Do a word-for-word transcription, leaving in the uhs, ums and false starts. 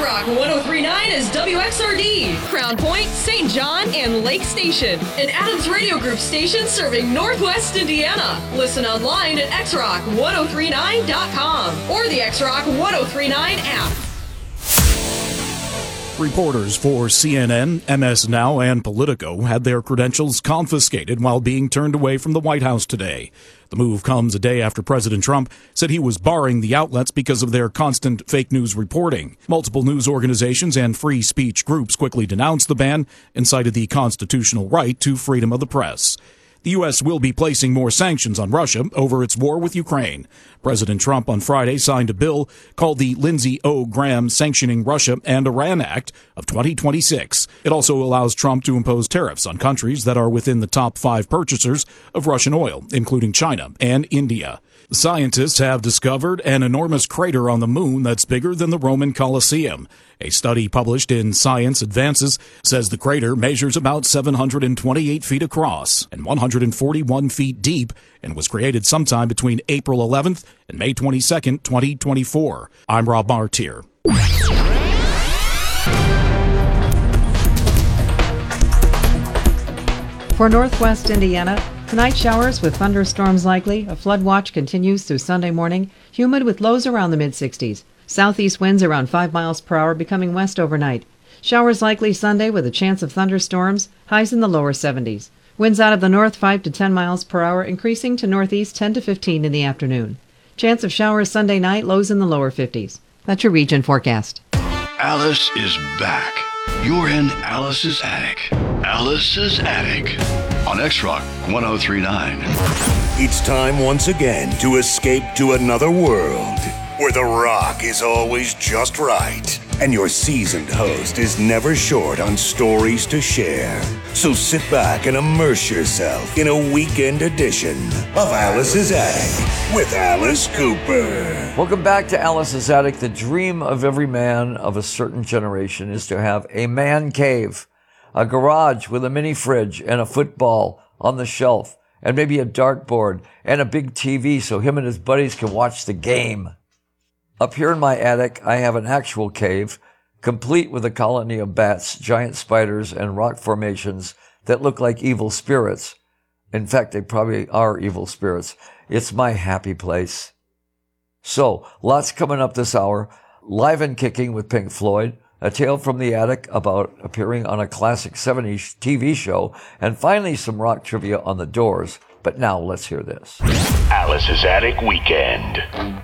X-Rock one oh three point nine is W X R D, Crown Point, Saint John, and Lake Station. An Adams Radio Group station serving Northwest Indiana. Listen online at x rock ten thirty-nine dot com or the X-Rock ten thirty-nine app. Reporters for C N N, M S Now, and Politico had their credentials confiscated while being turned away from the White House today. The move comes a day after President Trump said he was barring the outlets because of their constant fake news reporting. Multiple news organizations and free speech groups quickly denounced the ban and cited the constitutional right to freedom of the press. The U S will be placing more sanctions on Russia over its war with Ukraine. President Trump on Friday signed a bill called the Lindsey O. Graham Sanctioning Russia and Iran Act of twenty twenty-six. It also allows Trump to impose tariffs on countries that are within the top five purchasers of Russian oil, including China and India. Scientists have discovered an enormous crater on the moon that's bigger than the Roman Colosseum. A study published in Science Advances says the crater measures about seven hundred twenty-eight feet across and one hundred forty-one feet deep and was created sometime between April eleventh and May twenty-second, twenty twenty-four. I'm Rob Martier. For Northwest Indiana, tonight showers with thunderstorms likely. A flood watch continues through Sunday morning. Humid with lows around the mid-sixties. Southeast winds around five miles per hour, becoming west overnight. Showers likely Sunday with a chance of thunderstorms. Highs in the lower seventies. Winds out of the north five to ten miles per hour, increasing to northeast ten to fifteen in the afternoon. Chance of showers Sunday night, lows in the lower fifties. That's your region forecast. Alice is back. You're in Alice's Attic. Alice's Attic on X-Rock ten thirty-nine. It's time once again to escape to another world where the rock is always just right and your seasoned host is never short on stories to share. So sit back and immerse yourself in a weekend edition of Alice's Attic with Alice Cooper. Welcome back to Alice's Attic. The dream of every man of a certain generation is to have a man cave, a garage with a mini fridge and a football on the shelf, and maybe a dartboard and a big T V so him and his buddies can watch the game. Up here in my attic, I have an actual cave, complete with a colony of bats, giant spiders, and rock formations that look like evil spirits. In fact, they probably are evil spirits. It's my happy place. So, lots coming up this hour. Live and Kicking with Pink Floyd, a tale from the attic about appearing on a classic seventies T V show, and finally some rock trivia on the Doors. But now, let's hear this. Alice's Attic Weekend.